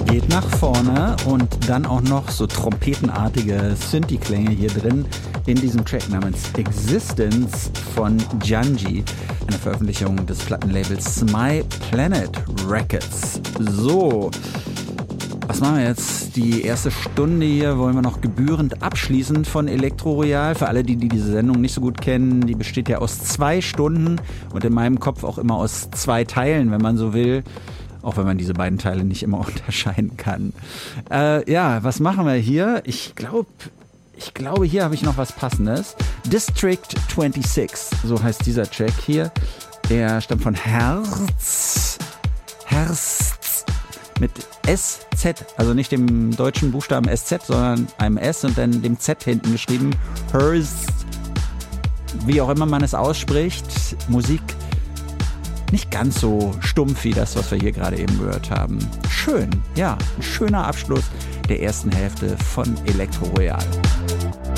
geht nach vorne und dann auch noch so trompetenartige Synthi-Klänge hier drin in diesem Track namens Existence von Junji, eine Veröffentlichung des Plattenlabels My Planet Records. So, was machen wir jetzt? Die erste Stunde hier wollen wir noch gebührend abschließen von Elektro Royal. Für alle, die diese Sendung nicht so gut kennen, die besteht ja aus 2 Stunden und in meinem Kopf auch immer aus 2 Teilen, wenn man so will. Auch wenn man diese beiden Teile nicht immer unterscheiden kann. Ja, was machen wir hier? Ich glaube, hier habe ich noch was Passendes. District 26, so heißt dieser Track hier. Der stammt von Herz mit SZ, also nicht dem deutschen Buchstaben SZ, sondern einem S und dann dem Z hinten geschrieben. Herz, wie auch immer man es ausspricht. Musik nicht ganz so stumpf wie das, was wir hier gerade eben gehört haben. Schön, ja, ein schöner Abschluss der ersten Hälfte von Elektro Royal.